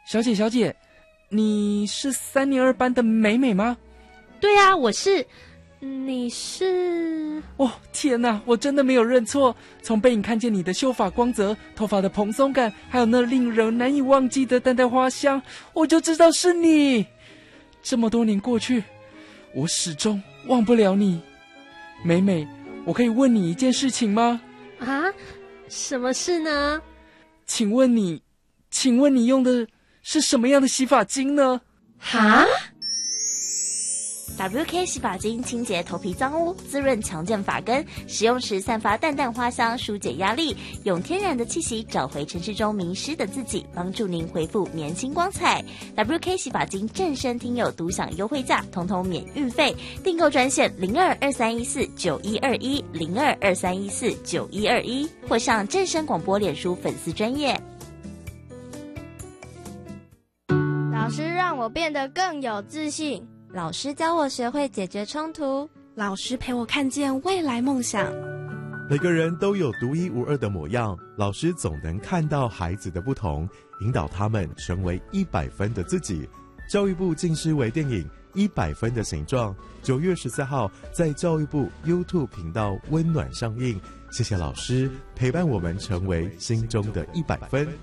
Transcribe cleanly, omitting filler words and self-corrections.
小姐，你是3年2班的美美吗？ 对啊，我是。你是？ 哦，天哪，我真的没有认错。从背影看见你的秀发光泽、头发的蓬松感，还有那令人难以忘记的淡淡花香，我就知道是你。这么多年过去，我始终忘不了你。美美，我可以问你一件事情吗？ 啊？什么事呢？ 请问你用的是什么样的洗发精呢？ 哈 ？WK 洗发精清洁头皮脏污，滋润强健发根，使用时散发淡淡花香，疏解压力，用天然的气息找回城市中迷失的自己，帮助您恢复年轻光彩。WK 洗发精正身听友独享优惠价，统统免运费，订购专线02231491210223149121，或上正声广播脸书粉丝专页。 老师让我变得更有自信。 老师教我学会解决冲突， 老师陪我看见未来梦想。 每个人都有独一无二的模样，老师总能看到孩子的不同，引导他们成为100分的自己。教育部近视微电影《100分的形状》9月14号在教育部 YouTube 频道温暖上映。谢谢老师陪伴我们成为心中的100分。